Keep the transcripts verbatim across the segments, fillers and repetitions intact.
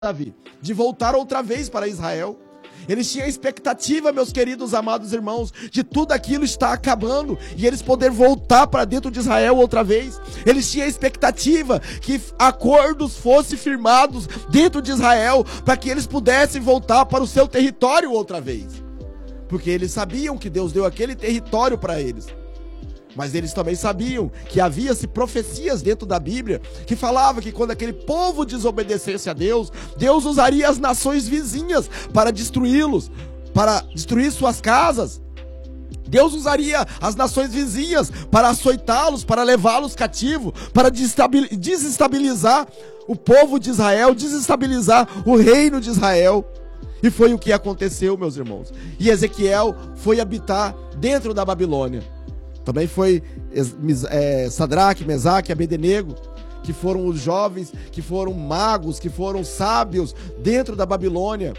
Davi, de voltar outra vez para Israel. Eles tinham a expectativa, meus queridos amados irmãos, de tudo aquilo estar acabando e eles poderem voltar para dentro de Israel outra vez. Eles tinham a expectativa que acordos fossem firmados dentro de Israel para que eles pudessem voltar para o seu território outra vez. Porque eles sabiam que Deus deu aquele território para eles. Mas eles também sabiam que havia-se profecias dentro da Bíblia que falava que quando aquele povo desobedecesse a Deus, Deus usaria as nações vizinhas para destruí-los, para destruir suas casas. Deus usaria as nações vizinhas para açoitá-los, para levá-los cativos, para desestabilizar o povo de Israel, desestabilizar o reino de Israel. E foi o que aconteceu, meus irmãos. E Ezequiel foi habitar dentro da Babilônia. Também foi é, Sadraque, Mesaque e Abednego, que foram os jovens, que foram magos, que foram sábios dentro da Babilônia.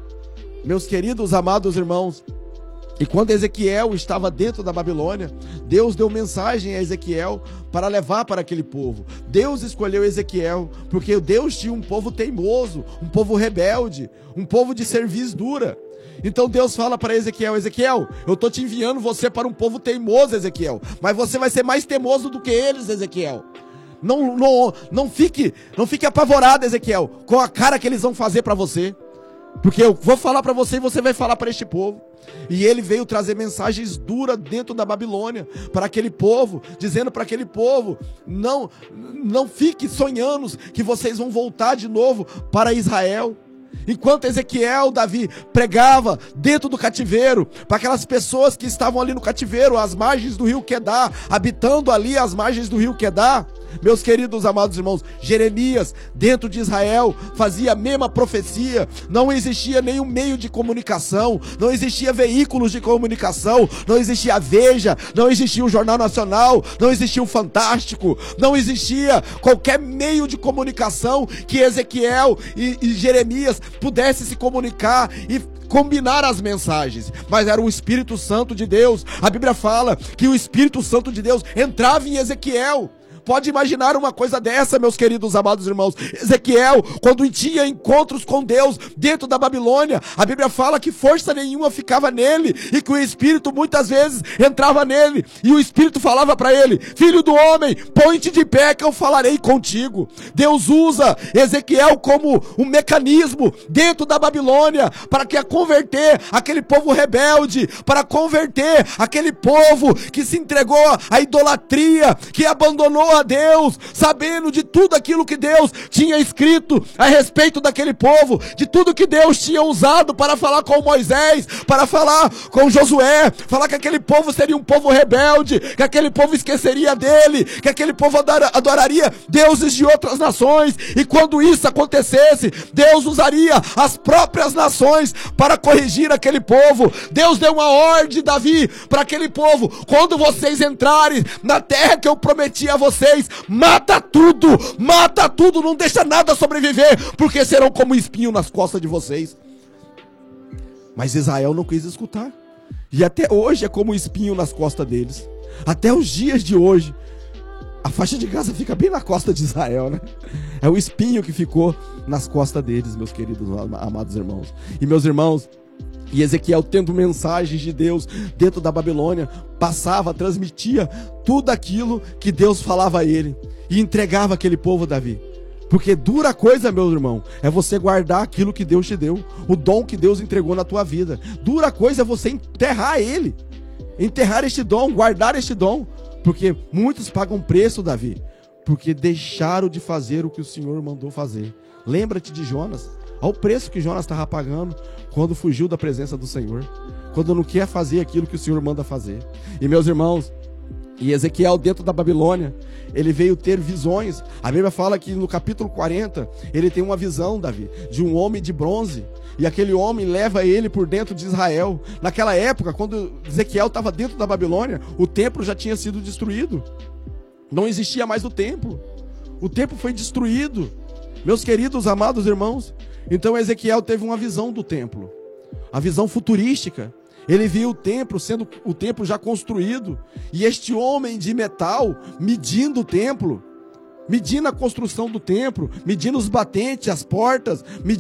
Meus queridos amados irmãos, e quando Ezequiel estava dentro da Babilônia, Deus deu mensagem a Ezequiel para levar para aquele povo. Deus escolheu Ezequiel, porque Deus tinha um povo teimoso, um povo rebelde, um povo de cerviz dura. Então Deus fala para Ezequiel: Ezequiel, eu estou te enviando você para um povo teimoso, Ezequiel, mas você vai ser mais teimoso do que eles, Ezequiel. Não, não, não, fique, não fique apavorado, Ezequiel, com a cara que eles vão fazer para você, porque eu vou falar para você e você vai falar para este povo. E ele veio trazer mensagens duras dentro da Babilônia para aquele povo, dizendo para aquele povo: não, não fique sonhando que vocês vão voltar de novo para Israel. Enquanto Ezequiel, Davi, pregava dentro do cativeiro, para aquelas pessoas que estavam ali no cativeiro, às margens do rio Quedar, habitando ali às margens do rio Quedar, meus queridos amados irmãos, Jeremias, dentro de Israel, fazia a mesma profecia. Não existia nenhum meio de comunicação, não existia veículos de comunicação, não existia a Veja, não existia o Jornal Nacional, não existia o Fantástico, não existia qualquer meio de comunicação que Ezequiel e, e Jeremias pudessem se comunicar e combinar as mensagens, mas era o Espírito Santo de Deus. A Bíblia fala que o Espírito Santo de Deus entrava em Ezequiel. Pode imaginar uma coisa dessa, meus queridos amados irmãos. Ezequiel, quando tinha encontros com Deus dentro da Babilônia, a Bíblia fala que força nenhuma ficava nele e que o Espírito muitas vezes entrava nele e o Espírito falava para ele: filho do homem, põe-te de pé que eu falarei contigo. Deus usa Ezequiel como um mecanismo dentro da Babilônia para que a converter aquele povo rebelde, para converter aquele povo que se entregou à idolatria, que abandonou a Deus, sabendo de tudo aquilo que Deus tinha escrito a respeito daquele povo, de tudo que Deus tinha usado para falar com Moisés, para falar com Josué, falar que aquele povo seria um povo rebelde, que aquele povo esqueceria dele, que aquele povo adoraria deuses de outras nações, e quando isso acontecesse, Deus usaria as próprias nações para corrigir aquele povo. Deus deu uma ordem, Davi, para aquele povo: quando vocês entrarem na terra que eu prometi a vocês, mata tudo, mata tudo, não deixa nada sobreviver, porque serão como espinho nas costas de vocês. Mas Israel não quis escutar, e até hoje é como espinho nas costas deles. Até os dias de hoje, a faixa de Gaza fica bem na costa de Israel, né? É o espinho que ficou nas costas deles, meus queridos amados irmãos. E meus irmãos, e Ezequiel, tendo mensagens de Deus dentro da Babilônia, passava, transmitia tudo aquilo que Deus falava a ele e entregava aquele povo, Davi. Porque dura coisa, meu irmão, é você guardar aquilo que Deus te deu, o dom que Deus entregou na tua vida. Dura coisa é você enterrar ele, enterrar este dom, guardar este dom. Porque muitos pagam preço, Davi, porque deixaram de fazer o que o Senhor mandou fazer. Lembra-te de Jonas. Olha o preço que Jonas estava pagando quando fugiu da presença do Senhor, quando não quer fazer aquilo que o Senhor manda fazer. E meus irmãos, e Ezequiel dentro da Babilônia, ele veio ter visões. A Bíblia fala que no capítulo quarenta, ele tem uma visão, Davi, de um homem de bronze, e aquele homem leva ele por dentro de Israel. Naquela época, quando Ezequiel estava dentro da Babilônia, o templo já tinha sido destruído, não existia mais o templo, o templo foi destruído, meus queridos amados irmãos. Então Ezequiel teve uma visão do templo, a visão futurística. Ele viu o templo sendo o templo já construído, e este homem de metal medindo o templo, medindo a construção do templo, medindo os batentes, as portas, medindo